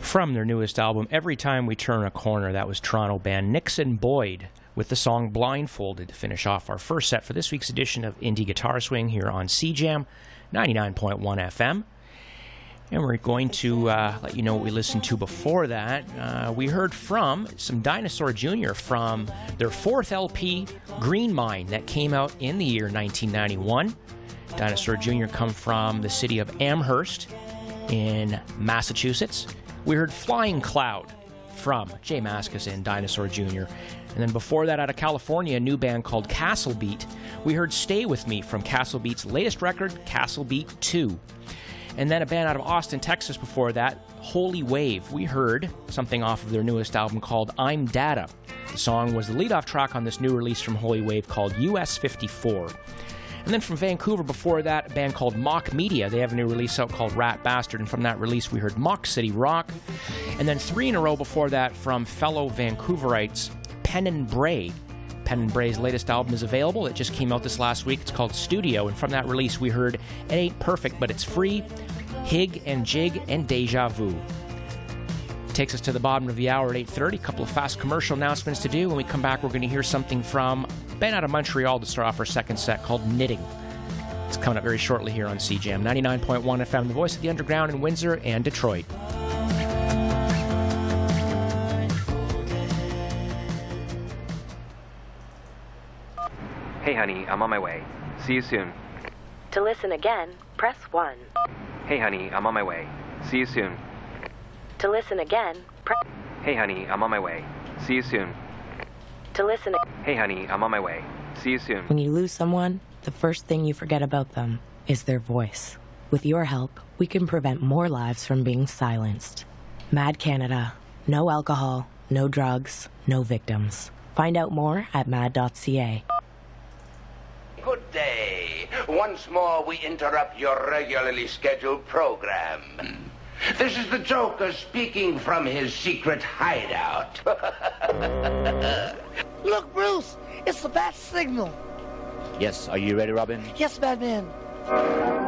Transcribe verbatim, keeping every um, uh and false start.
From their newest album, Every Time We Turn a Corner. That was Toronto band Nixon Boyd with the song Blindfolded to finish off our first set for this week's edition of Indie Guitar Swing here on C Jam ninety-nine point one F M. And we're going to uh, let you know what we listened to before that. Uh, we heard from some Dinosaur Junior from their fourth L P, Green Mine, that came out in the year nineteen ninety-one. Dinosaur Junior come from the city of Amherst in Massachusetts. We heard Flying Cloud from Jay Mascis and Dinosaur Junior And then before that, out of California, a new band called Castle Beat. We heard Stay With Me from Castle Beat's latest record, Castle Beat two. And then a band out of Austin, Texas before that, Holy Wave. We heard something off of their newest album called I'm Data. The song was the lead-off track on this new release from Holy Wave called U S fifty-four. And then from Vancouver before that, a band called Mock Media. They have a new release out called Rat Bastard, and from that release we heard Mock City Rock. And then three in a row before that from fellow Vancouverites, Pen and Bray. Pen and Bray's latest album is available. It just came out this last week. It's called Studio, and from that release we heard It Ain't Perfect, But It's Free, Hig and Jig, and Deja Vu. Takes us to the bottom of the hour at eight thirty. A couple of fast commercial announcements to do. When we come back, we're going to hear something from a band out of Montreal to start off our second set called Knitting. It's coming up very shortly here on C Jam ninety-nine point one F M, the voice of the underground in Windsor and Detroit. Hey honey, I'm on my way. See you soon. To listen again, press one. Hey honey, I'm on my way. See you soon. To listen again, press... Hey honey, I'm on my way. See you soon. To listen... Hey honey, I'm on my way. See you soon. When you lose someone, the first thing you forget about them is their voice. With your help, we can prevent more lives from being silenced. Mad Canada. No alcohol, no drugs, no victims. Find out more at mad dot c a. Good day. Once more, we interrupt your regularly scheduled program. This is the Joker speaking from his secret hideout. Look, Bruce, it's the bat signal. Yes, are you ready, Robin? Yes, Batman.